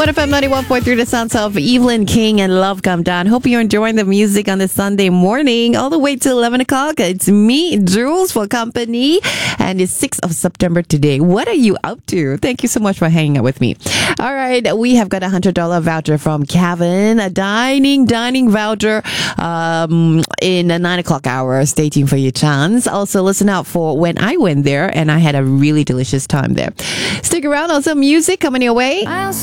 1FM 91.3, the sounds of Evelyn King and Love Come Down. Hope you're enjoying the music on this Sunday morning, all the way till 11 o'clock. It's me, Jules, for company, and it's 6th of September today. What are you up to? Thank you so much for hanging out with me. All right, we have got a $100 voucher from Kevin, a dining voucher in the 9 o'clock hour. Stay tuned for your chance. Also, listen out for when I went there, and I had a really delicious time there. Stick around, also music coming your way.